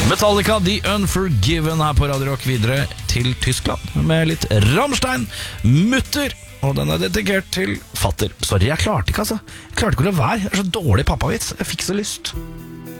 Metallica, The Unforgiven her på Radio Rock, videre til Tyskland med litt Rammstein, Mutter, og den er dedikert til fatter. Sorry, jeg klarte ikke å la være. Jeg er så dårlig pappavits, jeg fikk så lyst.